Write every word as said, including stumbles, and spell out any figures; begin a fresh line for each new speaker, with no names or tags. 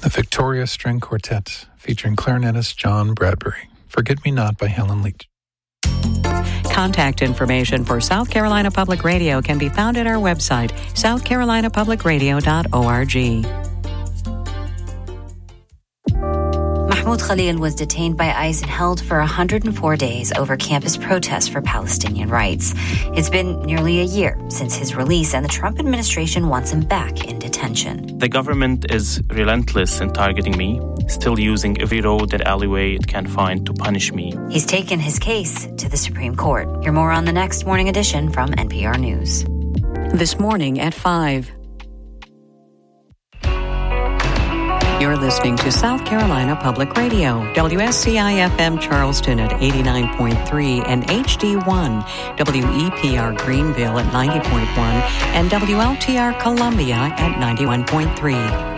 The Victoria String Quartet, featuring clarinetist John Bradbury. Forget Me Not by Helen Leach.
Contact information for South Carolina Public Radio can be found at our website, south carolina public radio dot org.
Mahmoud Khalil was detained by ICE and held for one hundred four days over campus protests for Palestinian rights. It's been nearly a year since his release, and the Trump administration wants him back in detention.
The government is relentless in targeting me, still using every road and alleyway it can find to punish me.
He's taken his case to the Supreme Court. Hear more on the next Morning Edition from N P R News.
This morning at five. You're listening to South Carolina Public Radio, W S C I F M Charleston at eighty-nine point three and H D one, W E P R Greenville at ninety point one, and W L T R Columbia at ninety-one point three.